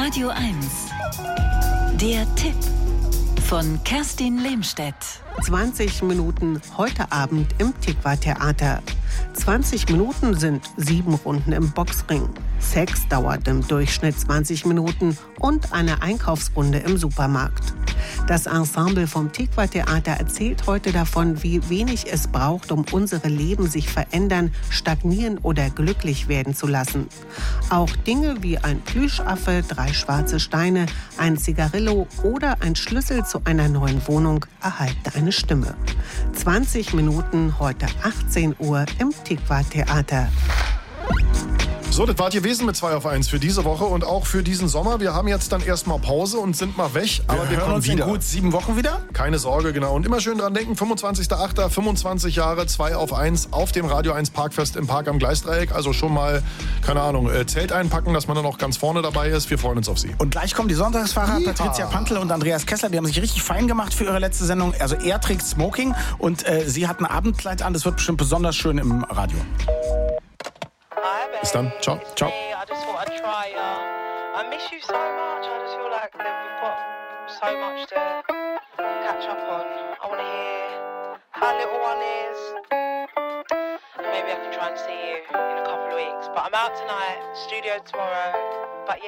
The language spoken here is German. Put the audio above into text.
Radio 1. Der Tipp von Kerstin Lehmstedt. 20 Minuten heute Abend im Tikva-Theater. 20 Minuten sind 7 Runden im Boxring. Sex dauert im Durchschnitt 20 Minuten und eine Einkaufsrunde im Supermarkt. Das Ensemble vom Tikva-Theater erzählt heute davon, wie wenig es braucht, um unsere Leben sich verändern, stagnieren oder glücklich werden zu lassen. Auch Dinge wie ein Plüschaffe, 3 schwarze Steine, ein Zigarillo oder ein Schlüssel zu einer neuen Wohnung erhalten eine Stimme. 20 Minuten heute 18 Uhr im Tikva-Theater. So, das war gewesen mit 2 auf 1 für diese Woche und auch für diesen Sommer. Wir haben jetzt dann erstmal Pause und sind mal weg. Aber wir hören kommen uns wieder. in gut 7 Wochen wieder. Keine Sorge, genau. Und immer schön dran denken, 25.08., 25 Jahre, 2 auf 1 auf dem Radio 1 Parkfest im Park am Gleisdreieck. Also schon mal, keine Ahnung, Zelt einpacken, dass man dann auch ganz vorne dabei ist. Wir freuen uns auf Sie. Und gleich kommen die Sonntagsfahrer, Ja. Patricia Pantl und Andreas Kessler. Die haben sich richtig fein gemacht für ihre letzte Sendung. Also er trägt Smoking und sie hat ein Abendkleid an. Das wird bestimmt besonders schön im Radio. Bis dann. Ciao. Ciao. I just thought I'd try I miss you so much. I just feel like that we've got so much to catch up on. I want to hear how little one is. And maybe I can try and see you in a couple of weeks. But I'm out tonight, studio tomorrow.